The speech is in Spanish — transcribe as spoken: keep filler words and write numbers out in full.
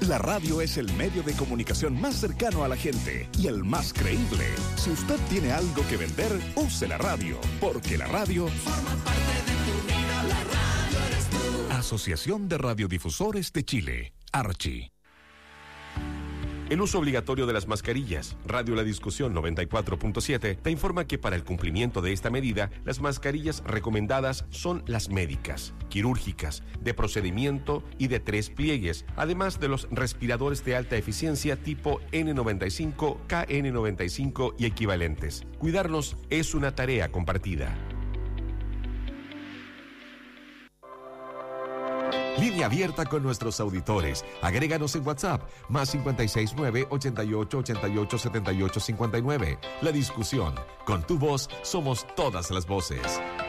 La radio es el medio de comunicación más cercano a la gente y el más creíble. Si usted tiene algo que vender, use la radio, porque la radio forma parte de tu vida. La radio eres tú. Asociación de Radiodifusores de Chile, Archi. El uso obligatorio de las mascarillas. Radio La Discusión noventa y cuatro punto siete te informa que para el cumplimiento de esta medida, las mascarillas recomendadas son las médicas, quirúrgicas, de procedimiento y de tres pliegues, además de los respiradores de alta eficiencia tipo ene noventa y cinco, ka ene noventa y cinco y equivalentes. Cuidarnos es una tarea compartida. Línea abierta con nuestros auditores. Agréganos en WhatsApp, más cinco seis nueve, ochenta y ocho, ochenta y ocho, setenta y ocho, cincuenta y nueve. La Discusión. Con tu voz somos todas las voces.